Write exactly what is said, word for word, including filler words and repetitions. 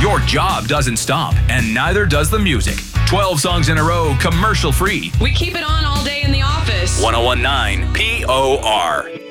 Your job doesn't stop, and neither does the music. twelve songs in a row, commercial free. We keep it on all day in the office. ten nineteen P O R